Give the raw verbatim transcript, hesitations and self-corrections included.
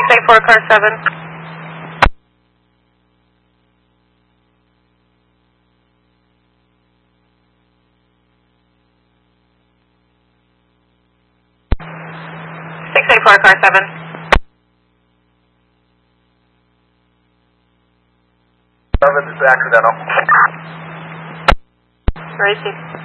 eight four, car seven. six eight four, car seven. seven is accidental. Racing.